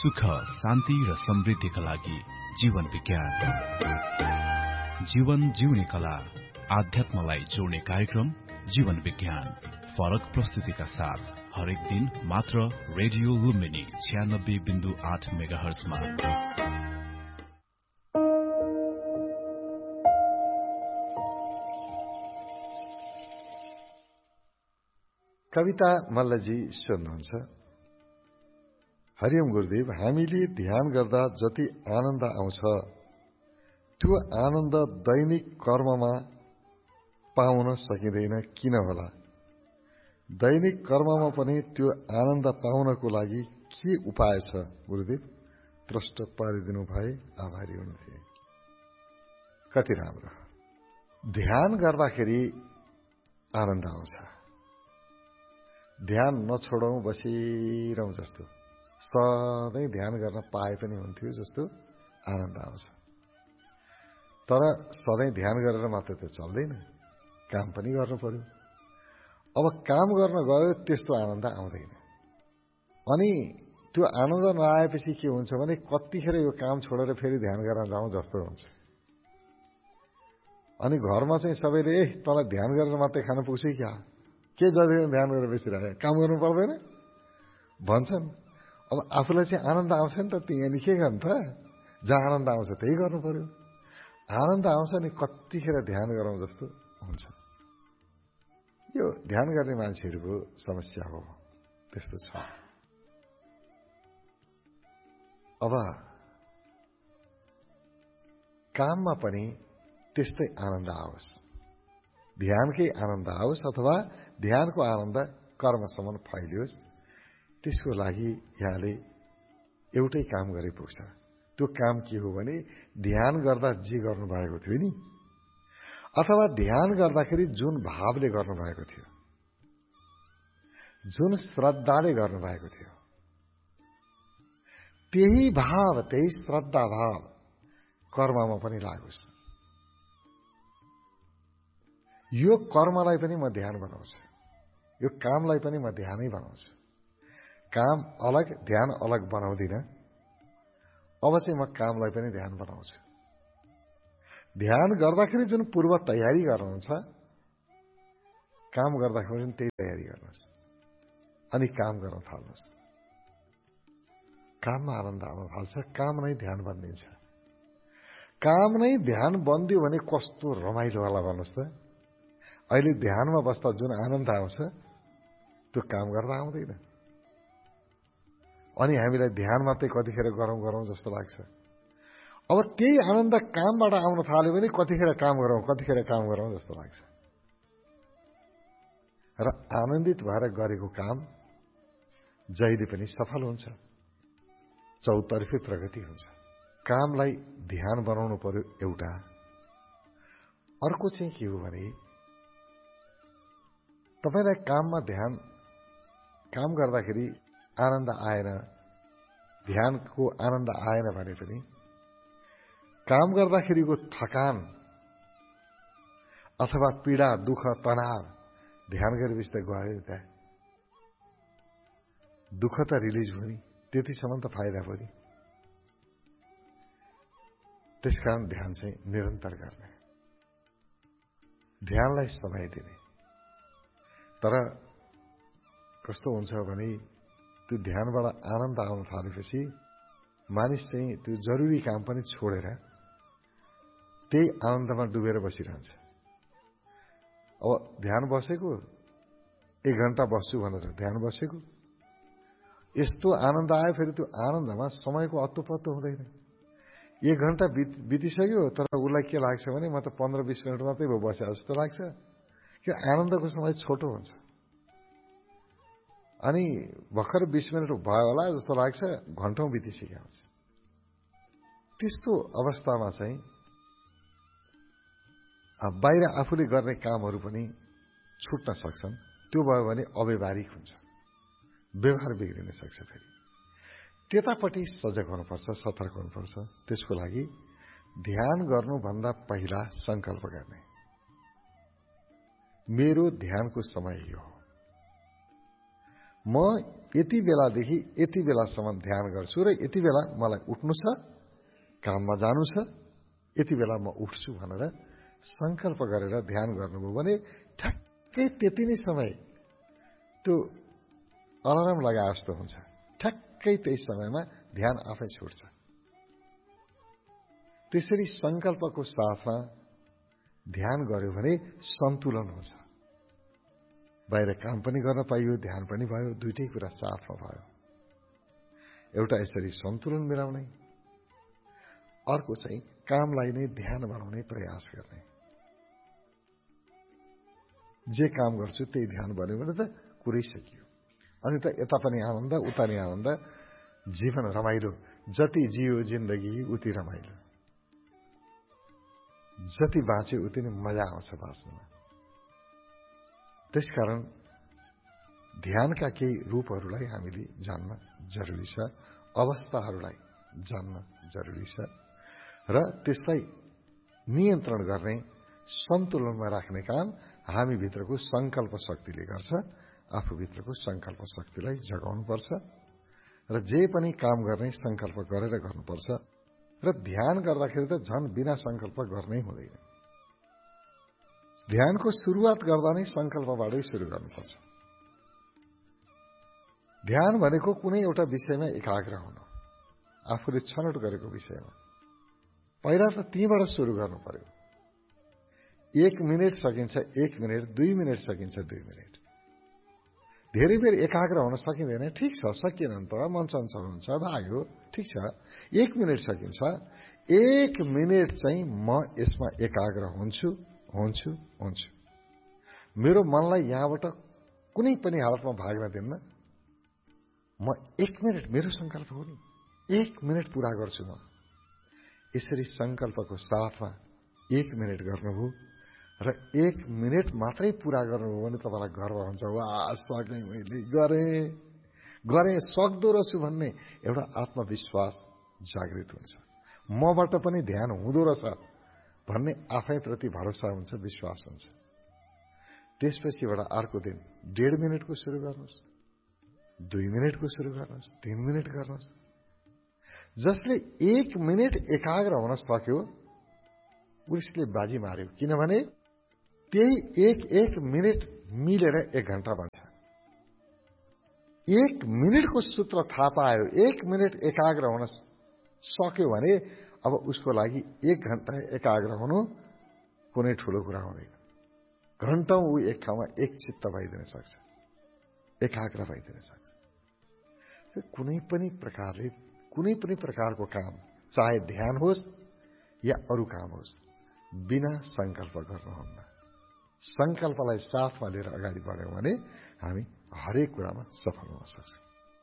सुख, शान्ति र समृद्धिका लागि जीवन विज्ञान। जीवन जिउने कला, आध्यात्मलाई जोड्ने कार्यक्रम जीवन विज्ञान। फरक प्रस्तुतिका साथ हरेक दिन मात्र रेडियो लुम्बिनी 96.8 मेगाहर्जमा। कविता मल्लजी सोध्नुहुन्छ, हरिओम गुरुदेव, हामीले ध्यान गर्दा जति आनन्द आउँछ त्यो आनन्द दैनिक कर्ममा पाउन सकिँदैन, किन होला? दैनिक कर्ममा पनि त्यो आनन्द पाउनको लागि के उपाय छ गुरुदेव? प्रश्न पारिदिनु भए आभारी हुन्थे। कति राम्रो। ध्यान गर्दाखेरि आनन्द आउँछ। ध्यान नछोडौं, बसिरहँ जस्तो, सधैँ ध्यान गर्न पाए पनि हुन्थ्यो जस्तो आनन्द आउँछ। तर सधैँ ध्यान गरेर मात्र त चल्दैन, काम पनि गर्नु पर्यो। अब काम गर्न गयो, त्यस्तो आनन्द आउँदैन। अनि त्यो आनन्द नआएपछि के हुन्छ भने कतिखेर यो काम छोडेर फेरि ध्यान गर्न जाउँ जस्तो हुन्छ। अनि घरमा चाहिँ सबैले तँलाई ध्यान गरेर मात्रै खान पुग्छ क्या, के जति ध्यान गरेर बसिरहे, काम गर्नु पर्दैन भन्छन्। अब आफूलाई चाहिँ आनन्द आउँछ नि त, तिमीले के गर्नु त? जहाँ आनन्द आउँछ त्यही गर्नु पर्यो। आनन्द आउँछ नि कतिखेर ध्यान गरौँ जस्तो हुन्छ। यो ध्यान गर्ने मान्छेहरूको समस्या हो, त्यस्तो छ। अब काममा पनि त्यस्तै आनन्द आओस्, ध्यानकै आनन्द आओस् अथवा ध्यानको आनन्द कर्मसम्म फैलियोस्, त्यसको लागि यहाँले एउटै काम गरे पुग्छ। त्यो काम के हो भने ध्यान गर्दा जे गर्नुभएको थियो नि, अथवा ध्यान गर्दाखेरि जुन भावले गर्नुभएको थियो, जुन श्रद्धाले गर्नुभएको थियो, त्यही भाव, त्यही श्रद्धा भाव कर्ममा पनि लागोस्। यो कर्मलाई पनि म ध्यान बनाउँछु, यो कामलाई पनि म ध्यानै बनाउँछु। काम अलग, ध्यान अलग बनाउँदिन। अब चाहिँ म कामलाई पनि ध्यान बनाउँछु। ध्यान गर्दाखेरि जुन पूर्व तयारी गर्नुहुन्छ, काम गर्दाखेरि पनि त्यही तयारी गर्नुहोस्। अनि काम गर्न थाल्नुहोस्। काममा आनन्द आउन थाल्छ, काम नै ध्यान बनिन्छ। काम नै ध्यान बन्दियो भने कस्तो रमाइलो होला भन्नुहोस् त। अहिले ध्यानमा बस्दा जुन आनन्द आउँछ त्यो काम गर्दा आउँदैन। अनि हामीलाई ध्यान मात्रै कतिखेर गरौँ गरौँ जस्तो लाग्छ। अब त्यही आनन्द कामबाट आउन थाल्यो भने कतिखेर काम गरौँ जस्तो लाग्छ। र आनन्दित भएर गरेको काम जहिले पनि सफल हुन्छ, चौतर्फी प्रगति हुन्छ। कामलाई ध्यान बनाउनु पर्यो एउटा। अर्को चाहिँ के हो भने तपाईलाई काममा ध्यान, काम गर्दाखेरि आनन्द आएन, ध्यानको आनन्द आएन भने पनि काम गर्दाखेरिको थकान अथवा पीडा, दुःख, तनाव ध्यान गरेपछि त गयो त। दुःख त रिलिज भयो नि, त्यतिसम्म त फाइदा भयो नि। त्यसकारण ध्यान चाहिँ निरन्तर गर्ने, ध्यानलाई समय दिने। तर कस्तो हुन्छ भने त्यो ध्यानबाट आनन्द आउन थालेपछि मानिस चाहिँ त्यो जरुरी काम पनि छोडेर त्यही आनन्दमा डुबेर बसिरहन्छ। अब ध्यान बसेको, 1 घण्टा बस्छु भनेर ध्यान बसेको, यस्तो आनन्द आयो, फेरि त्यो आनन्दमा समयको अत्तो-पत्तो हुँदैन। 1 घण्टा बितिसक्यो, तर उसलाई के लाग्छ भने म त 15-20 मिनट मात्रै भयो बसे जस्तो लाग्छ। कि आनन्दको समय छोटो हुन्छ। अनि भर्खर 20 मिनट भयो होला जस्तो लाग्छ, घण्टौं बितिसकेको हुन्छ। त्यस्तो अवस्थामा चाहिँ बाहिर आफूले गर्ने कामहरू पनि छुट्न सक्छन्। त्यो भयो भने अव्यवहारिक हुन्छ, व्यवहार बिग्रिन सक्छ। फेरि त्यतापट्टि सजग हुनुपर्छ, सतर्क हुनुपर्छ। त्यसको लागि ध्यान गर्नुभन्दा पहिला संकल्प गर्ने, मेरो ध्यानको समय यो हो। म यति बेलादेखि यति बेलासम्म ध्यान गर्छु र यति बेला मलाई उठ्नु छ, काममा जानु छ, यति बेला म उठ्छु भनेर संकल्प गरेर ध्यान गर्नुभयो भने ठ्याक्कै त्यति नै समय त्यो अलार्म लगाए जस्तो हुन्छ। ठ्याक्कै त्यही समयमा ध्यान आफै छुट्छ। त्यसरी संकल्पको साथमा ध्यान गर्यो भने सन्तुलन हुन्छ। बाहिर काम पनि गर्न पाइयो, ध्यान पनि भयो, दुईटै कुरा साथमा भयो। एउटा यसरी सन्तुलन मिलाउने, अर्को चाहिँ कामलाई नै ध्यान बनाउने प्रयास गर्ने। जे काम गर्छु त्यही ध्यान बन्यो भने त कुरै सकियो। अनि त यता पनि आनन्द, उता नि आनन्द, जीवन रमाइलो। जति जियो जिन्दगी उति रमाइलो, जति बाँच्यो उति नै मजा आउँछ बाँच्नुमा। त्यसकारण ध्यानका केही रूपहरूलाई हामीले जान्न जरुरी छ, अवस्थाहरूलाई जान्न जरुरी छ र त्यसलाई नियन्त्रण गर्ने, सन्तुलनमा राख्ने काम हामीभित्रको संकल्प शक्तिले गर्छ। आफूभित्रको संकल्प शक्तिलाई जगाउनुपर्छ र जे पनि काम गर्ने संकल्प गरेर गर्नुपर्छ। र ध्यान गर्दाखेरि त झन् बिना संकल्प गर्नै हुँदैन। ध्यानको सुरुवात गर्दा नै संकल्पबाटै सुरु गर्नुपर्छ। ध्यान भनेको कुनै एउटा विषयमा एकाग्र हुनु, आफूले छनौट गरेको विषयमा। पहिला त त्यहीबाट सुरु गर्नु पर्यो। 1 मिनेट सकिन्छ 1 मिनेट, 2 मिनेट सकिन्छ 2 मिनेट। धेरै बेर एकाग्र हुन सकिँदैन, ठिक छ, सकिएन नि त, मन चञ्चल हुन्छ, भाग्यो, ठिक छ। 1 मिनेट सकिन्छ। 1 मिनेट चाहिँ म यसमा एकाग्र हुन्छु। मेरो मनलाई यहाँबाट कुनै पनि हालतमा भाग्न दिन्न। म 1 मिनेट, मेरो संकल्प हो नि, 1 मिनेट पूरा गर्छु म। यसरी संकल्पको साथमा 1 मिनेट गर्नुभयो र 1 मिनेट मात्रै पूरा गर्नुभयो भने तपाईँलाई गर्व हुन्छ। वाह, सकेँ, मैले गरेँ, सक्दो रहेछु भन्ने एउटा आत्मविश्वास जागृत हुन्छ। मबाट पनि ध्यान हुँदो रहेछ भन्ने आफैप्रति भरोसा हुन्छ, विश्वास हुन्छ। त्यसपछिबाट अर्को दिन 1.5 मिनेटको सुरु गर्नुहोस्, 2 मिनेटको सुरु गर्नुहोस्, 3 मिनेट गर्नुहोस्। जसले 1 मिनेट एकाग्र हुन सक्यो उसले बाजी मार्यो। किनभने त्यही 1 मिनेट मिलेर 1 घण्टा बन्छ। 1 मिनेटको सूत्र थाहा पायो, 1 मिनेट एकाग्र हुन सक्यो भने अब उसको लागि 1 घण्टा एकाग्र हुनु कुनै ठूलो कुरा हुँदैन। घण्टौं ऊ एक ठाउँमा एक चित्त भइदिन सक्छ, एकाग्र भइदिन सक्छ। कुनै पनि प्रकारको काम, चाहे ध्यान होस् या अरू काम होस्, बिना संकल्प गर्नुहुन्न। संकल्पलाई साथमा लिएर अगाडि बढ्यौं भने हामी हरेक कुरामा सफल हुन सक्छौं।